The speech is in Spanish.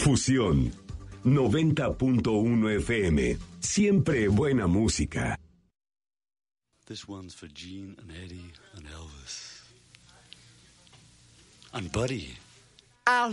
Fusión 90.1 FM. Siempre buena música. This one's for Gene and Eddie and Elvis. And Buddy.